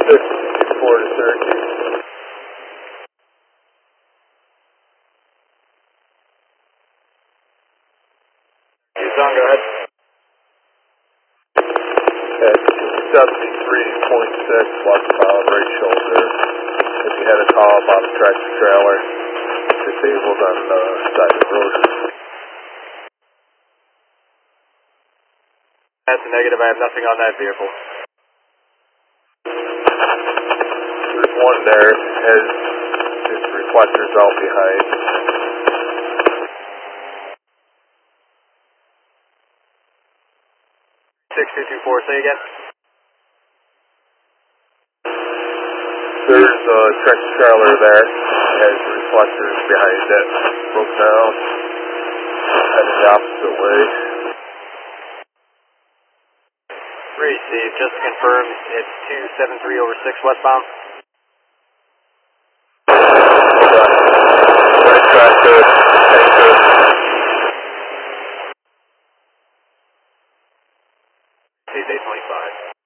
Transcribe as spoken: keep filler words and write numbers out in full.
fifty-four to Syracuse. Tucson, go ahead. At seventy-three point six westbound, right shoulder. If you had a call about a tractor trailer disabled on the side of the road. That's a negative. I have nothing on that vehicle. There's one there, has his reflectors out behind. six two two four, say again. There's a tractor trailer there, has reflectors behind it, broke down, heading the opposite way. Receive, just to confirm, it's two seven three over six westbound. Right tractor, tanker. Tuesday twenty-five.